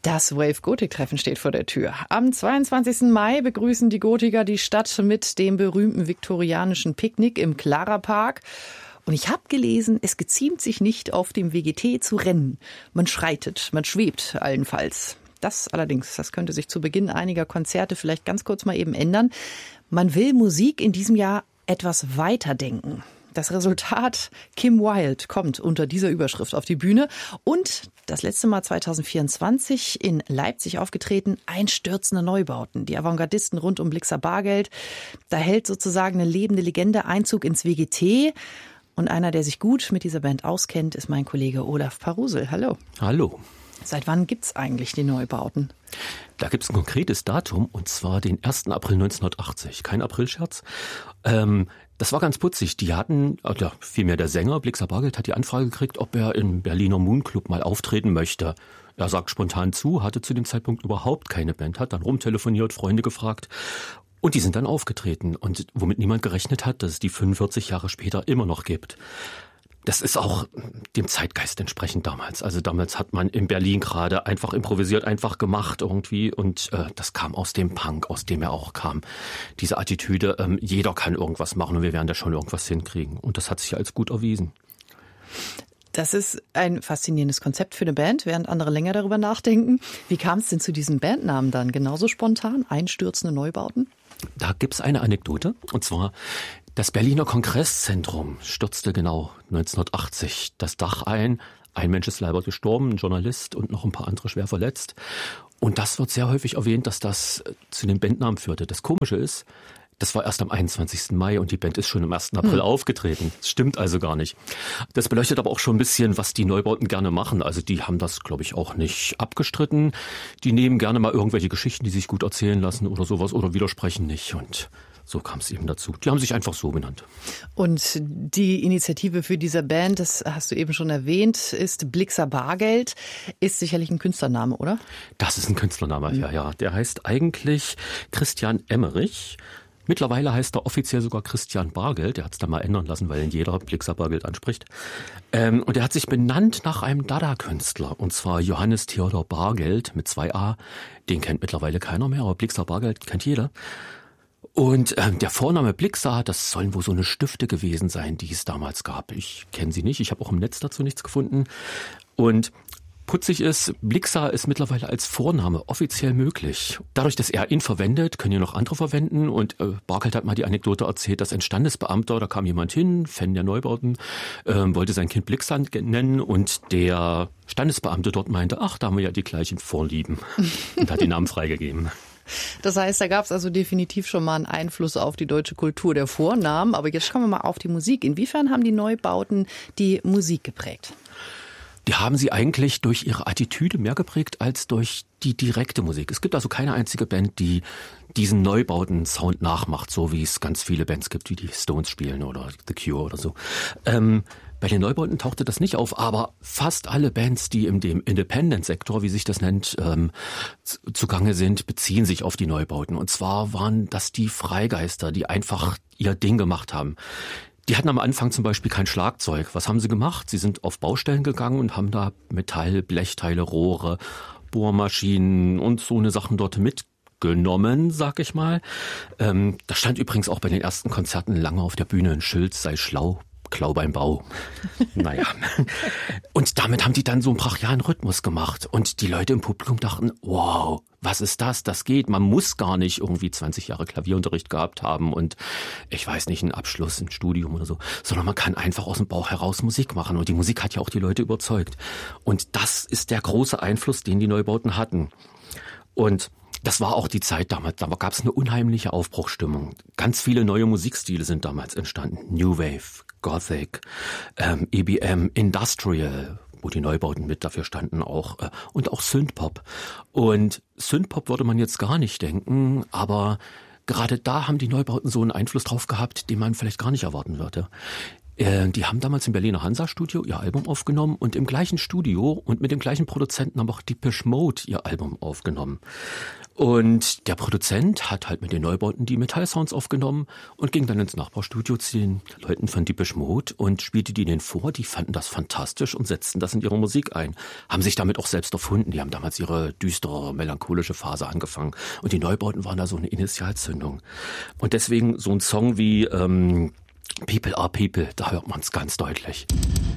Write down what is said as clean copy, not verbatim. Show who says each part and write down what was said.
Speaker 1: Das Wave-Gotik-Treffen steht vor der Tür. Am 22. Mai begrüßen die Gotiker die Stadt mit dem berühmten viktorianischen Picknick im Clara Park. Und ich habe gelesen, es geziemt sich nicht auf dem WGT zu rennen. Man schreitet, man schwebt allenfalls. Das allerdings, das könnte sich zu Beginn einiger Konzerte vielleicht ganz kurz mal eben ändern. Man will Musik in diesem Jahr etwas weiterdenken. Das Resultat, Kim Wilde kommt unter dieser Überschrift auf die Bühne und das letzte Mal 2024 in Leipzig aufgetreten, einstürzende Neubauten. Die Avantgardisten rund um Blixa Bargeld, da hält sozusagen eine lebende Legende Einzug ins WGT. Und einer, der sich gut mit dieser Band auskennt, ist mein Kollege Olaf Parusel. Hallo.
Speaker 2: Hallo.
Speaker 1: Seit wann gibt's eigentlich die Neubauten?
Speaker 2: Da gibt's ein konkretes Datum, und zwar den 1. April 1980. Kein Aprilscherz. Das war ganz putzig. Die hatten, oder vielmehr der Sänger Blixa Bargeld hat die Anfrage gekriegt, ob er im Berliner Moon Club mal auftreten möchte. Er sagt spontan zu, hatte zu dem Zeitpunkt überhaupt keine Band, hat dann rumtelefoniert, Freunde gefragt. Und die sind dann aufgetreten. Und womit niemand gerechnet hat, dass es die 45 Jahre später immer noch gibt. Das ist auch dem Zeitgeist entsprechend damals. Also damals hat man in Berlin gerade einfach improvisiert, einfach gemacht irgendwie. Und das kam aus dem Punk, aus dem er auch kam. Diese Attitüde, jeder kann irgendwas machen und wir werden da schon irgendwas hinkriegen. Und das hat sich als gut erwiesen.
Speaker 1: Das ist ein faszinierendes Konzept für eine Band, während andere länger darüber nachdenken. Wie kam es denn zu diesem Bandnamen dann? Genauso spontan? Einstürzende Neubauten?
Speaker 2: Da gibt's eine Anekdote. Und zwar, das Berliner Kongresszentrum stürzte genau 1980 das Dach ein. Ein Mensch ist leider gestorben, ein Journalist und noch ein paar andere schwer verletzt. Und das wird sehr häufig erwähnt, dass das zu dem Bandnamen führte. Das Komische ist, das war erst am 21. Mai und die Band ist schon am 1. April aufgetreten. Das stimmt also gar nicht. Das beleuchtet aber auch schon ein bisschen, was die Neubauten gerne machen. Also die haben das, glaube ich, auch nicht abgestritten. Die nehmen gerne mal irgendwelche Geschichten, die sich gut erzählen lassen oder sowas oder widersprechen nicht. Und so kam es eben dazu. Die haben sich einfach so benannt.
Speaker 1: Und die Initiative für diese Band, das hast du eben schon erwähnt, ist Blixa Bargeld. Ist sicherlich ein Künstlername, oder?
Speaker 2: Das ist ein Künstlername, ja. Der heißt eigentlich Christian Emmerich. Mittlerweile heißt er offiziell sogar Christian Bargeld. Der hat es dann mal ändern lassen, weil ihn jeder Blixa Bargeld anspricht. Und er hat sich benannt nach einem Dada-Künstler. Und zwar Johannes Theodor Bargeld mit 2a. Den kennt mittlerweile keiner mehr, aber Blixa Bargeld kennt jeder. Und der Vorname Blixa, das sollen wohl so eine Stifte gewesen sein, die es damals gab. Ich kenne sie nicht, ich habe auch im Netz dazu nichts gefunden. Und putzig ist, Blixa ist mittlerweile als Vorname offiziell möglich. Dadurch, dass er ihn verwendet, können ihn noch andere verwenden. Und Bargeld hat mal die Anekdote erzählt, dass ein Standesbeamter, da kam jemand hin, Fan der Neubauten, wollte sein Kind Blixa nennen und der Standesbeamte dort meinte, ach, da haben wir ja die gleichen Vorlieben und hat den Namen freigegeben.
Speaker 1: Das heißt, da gab es also definitiv schon mal einen Einfluss auf die deutsche Kultur der Vornamen. Aber jetzt schauen wir mal auf die Musik. Inwiefern haben die Neubauten die Musik geprägt?
Speaker 2: Die haben sie eigentlich durch ihre Attitüde mehr geprägt als durch die direkte Musik. Es gibt also keine einzige Band, die diesen Neubauten-Sound nachmacht, so wie es ganz viele Bands gibt, wie die Stones spielen oder The Cure oder so. Bei den Neubauten tauchte das nicht auf, aber fast alle Bands, die in dem Independent-Sektor, wie sich das nennt, zugange sind, beziehen sich auf die Neubauten. Und zwar waren das die Freigeister, die einfach ihr Ding gemacht haben. Die hatten am Anfang zum Beispiel kein Schlagzeug. Was haben sie gemacht? Sie sind auf Baustellen gegangen und haben da Metall, Blechteile, Rohre, Bohrmaschinen und so eine Sachen dort mitgenommen, sag ich mal. Da stand übrigens auch bei den ersten Konzerten lange auf der Bühne ein Schild, sei schlau, Klau beim Bau. Naja. Und damit haben die dann so einen brachialen Rhythmus gemacht. Und die Leute im Publikum dachten, wow, was ist das? Das geht. Man muss gar nicht irgendwie 20 Jahre Klavierunterricht gehabt haben und ich weiß nicht, einen Abschluss, ein Studium oder so, sondern man kann einfach aus dem Bauch heraus Musik machen. Und die Musik hat ja auch die Leute überzeugt. Und das ist der große Einfluss, den die Neubauten hatten. Und das war auch die Zeit damals, da gab es eine unheimliche Aufbruchsstimmung. Ganz viele neue Musikstile sind damals entstanden. New Wave, Gothic, EBM, Industrial, wo die Neubauten mit dafür standen auch, und auch Synthpop. Und Synthpop würde man jetzt gar nicht denken, aber gerade da haben die Neubauten so einen Einfluss drauf gehabt, den man vielleicht gar nicht erwarten würde. Die haben damals im Berliner Hansa-Studio ihr Album aufgenommen und im gleichen Studio und mit dem gleichen Produzenten haben auch Depeche Mode ihr Album aufgenommen. Und der Produzent hat halt mit den Neubauten die Metall-Sounds aufgenommen und ging dann ins Nachbarstudio zu den Leuten von Depeche Mode und spielte die denen vor. Die fanden das fantastisch und setzten das in ihre Musik ein. Haben sich damit auch selbst erfunden. Die haben damals ihre düstere, melancholische Phase angefangen. Und die Neubauten waren da so eine Initialzündung. Und deswegen so ein Song wie People are People, da hört man es ganz deutlich.